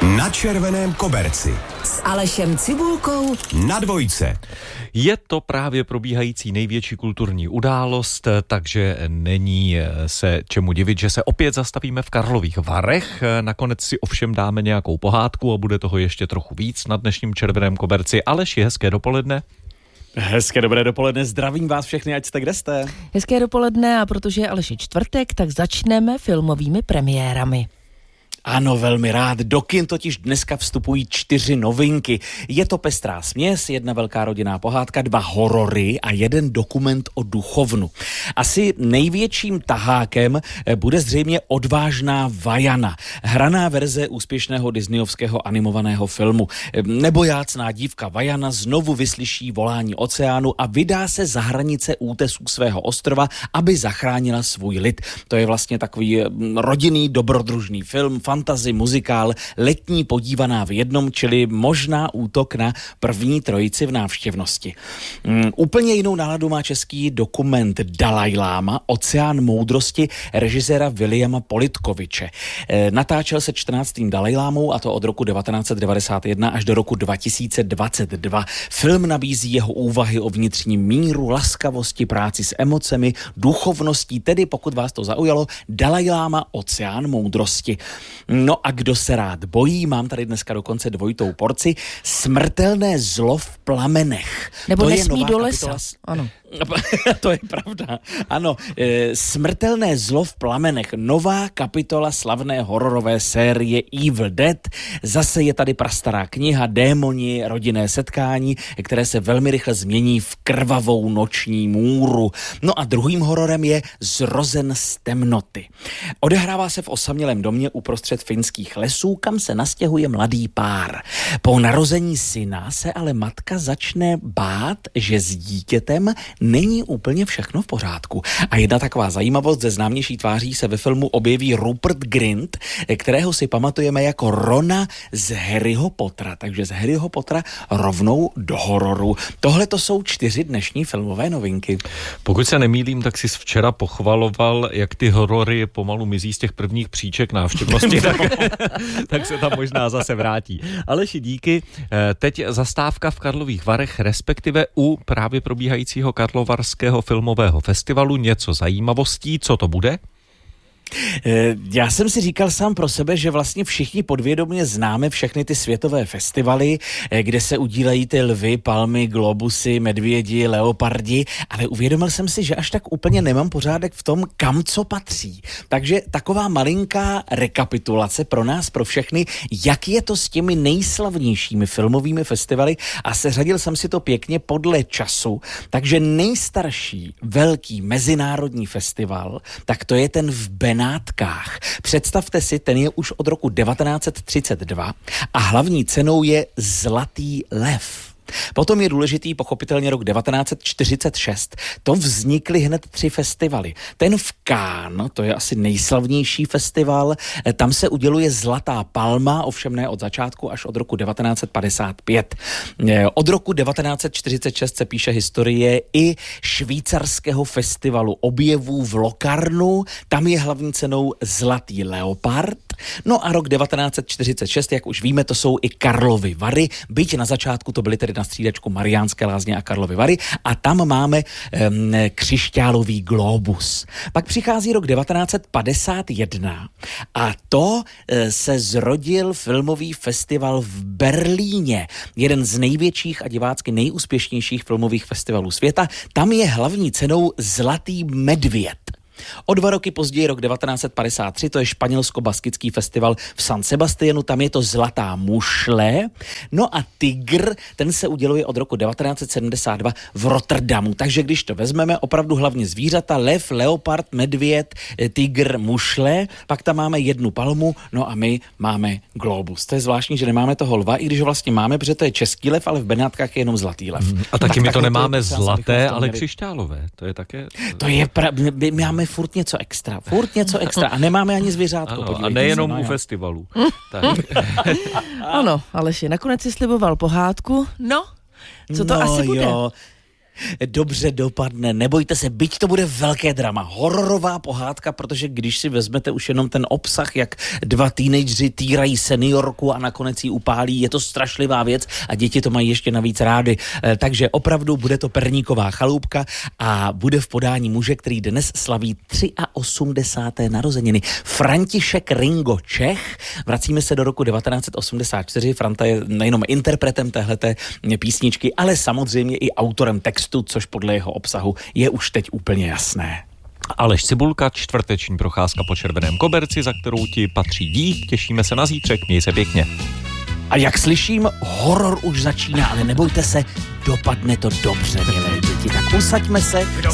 Na červeném koberci s Alešem Cibulkou na Dvojce. Je to právě probíhající největší kulturní událost, takže není se čemu divit, že se opět zastavíme v Karlových Varech. Nakonec si ovšem dáme nějakou pohádku a bude toho ještě trochu víc na dnešním červeném koberci. Aleši, hezké dopoledne. Hezké dobré dopoledne, zdravím vás všechny, ať jste kde jste. Hezké dopoledne, a protože je Aleši čtvrtek, tak začneme filmovými premiérami. Ano, velmi rád. Do kin totiž dneska vstupují 4 novinky. Je to pestrá směs, 1 velká rodinná pohádka, 2 horory a 1 dokument o duchovnu. Asi největším tahákem bude zřejmě Odvážná Vajana, hraná verze úspěšného disneyovského animovaného filmu. Nebojácná dívka Vajana znovu vyslyší volání oceánu a vydá se za hranice útesů svého ostrova, aby zachránila svůj lid. To je vlastně takový rodinný dobrodružný film, fantasy, muzikál, letní podívaná v jednom, čili možná útok na první trojici v návštěvnosti. Úplně jinou náladu má český dokument Dalajláma, Oceán moudrosti režiséra Viliama Politkoviče. Natáčel se 14. Dalajlámou, a to od roku 1991 až do roku 2022. Film nabízí jeho úvahy o vnitřním míru, laskavosti, práci s emocemi, duchovností, tedy pokud vás to zaujalo, Dalajláma, Oceán moudrosti. No a kdo se rád bojí, mám tady dneska dokonce dvojitou porci, Smrtelné zlo v plamenech. Nebo Nesmí do lesa. Ano. To je pravda. Ano, Smrtelné zlo v plamenech, nová kapitola slavné hororové série Evil Dead. Zase je tady prastará kniha, démoni, rodinné setkání, které se velmi rychle změní v krvavou noční můru. No a druhým hororem je Zrozen z temnoty. Odehrává se v osamělém domě uprostřed finských lesů, kam se nastěhuje mladý pár. Po narození syna se ale matka začne bát, že s dítětem není úplně všechno v pořádku. A jedna taková zajímavost, ze známější tváří se ve filmu objeví Rupert Grint, kterého si pamatujeme jako Rona z Harryho Pottera. Takže z Harryho Pottera rovnou do hororu. Tohle to jsou 4 dnešní filmové novinky. Pokud se nemýlím, tak jsi včera pochvaloval, jak ty horory pomalu mizí z těch prvních příček návštěvnosti, tak se tam možná zase vrátí. Aleši, díky. Teď zastávka v Karlových Varech, respektive u právě probíhajícího Karlovarského filmového festivalu. Něco zajímavostí, co to bude? Já jsem si říkal sám pro sebe, že vlastně všichni podvědomě známe všechny ty světové festivaly, kde se udílejí ty lvy, palmy, globusy, medvědi, leopardi, ale uvědomil jsem si, že až tak úplně nemám pořádek v tom, kam co patří. Takže taková malinká rekapitulace pro nás, pro všechny, jak je to s těmi nejslavnějšími filmovými festivaly, a seřadil jsem si to pěkně podle času. Takže nejstarší velký mezinárodní festival, tak to je ten v Benátkách. Představte si, ten je už od roku 1932 a hlavní cenou je Zlatý lev. Potom je důležitý pochopitelně rok 1946. To vznikly hned 3 festivaly. Ten v Cannes, to je asi nejslavnější festival, tam se uděluje Zlatá palma, ovšem ne od začátku, až od roku 1955. Od roku 1946 se píše historie i švýcarského festivalu objevů v Locarnu, tam je hlavní cenou Zlatý leopard. No a rok 1946, jak už víme, to jsou i Karlovy Vary, byť na začátku to byly tedy na střídačku Mariánské Lázně a Karlovy Vary, a tam máme křišťálový globus. Pak přichází rok 1951 a to se zrodil filmový festival v Berlíně, jeden z největších a divácky nejúspěšnějších filmových festivalů světa. Tam je hlavní cenou Zlatý medvěd. O 2 roky později, rok 1953, to je španělsko-baskický festival v San Sebastianu, tam je to Zlatá mušle. No a Tygr, ten se uděluje od roku 1972 v Rotterdamu. Takže když to vezmeme, opravdu hlavně zvířata, lev, leopard, medvěd, tygr, mušle, pak tam máme 1 palmu, no a my máme globus. To je zvláštní, že nemáme toho lva, i když ho vlastně máme, protože to je český lev, ale v Benátkách je jenom zlatý lev. A taky my to nemáme zlaté, ale křišťálové. To je také... To je my máme furt něco extra a nemáme ani zvířátko. Ano, a nejenom u festivalů. Ano, Aleši, nakonec si sliboval pohádku. No, co to asi bude? Jo. dobře dopadne. Nebojte se, byť to bude velké drama. Hororová pohádka, protože když si vezmete už jenom ten obsah, jak dva teenageři týrají seniorku a nakonec ji upálí, je to strašlivá věc a děti to mají ještě navíc rády. Takže opravdu bude to perníková chalupka a bude v podání muže, který dnes slaví 83. narozeniny. František Ringo, Čech. Vracíme se do roku 1984. Franta je nejenom interpretem téhleté písničky, ale samozřejmě i autorem textu, což podle jeho obsahu je už teď úplně jasné. Aleš Cibulka, čtvrteční procházka po Červeném koberci, za kterou ti patří dík. Těšíme se na zítřek, měj se pěkně. A jak slyším, horor už začíná, ale nebojte se, dopadne to dobře, milé děti. Tak usaďme se,